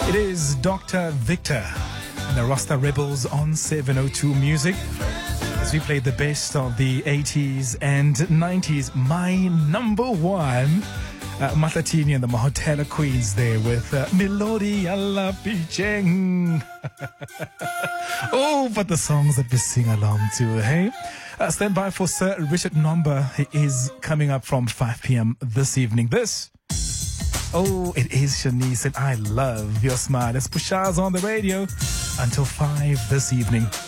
It is Dr. Victor and the Rasta Rebels on 702 Music as we played the best of the 80s and 90s. My number one, Matlatini and the Mahotela Queens there with Melody Alla Picheng. Oh, but the songs that we sing along to, hey? Stand by for Sir Richard Nomba. He is coming up from 5 p.m. this evening. Oh, it is Shanice, and I love your smile. It's Pushaz on the radio until 5 this evening.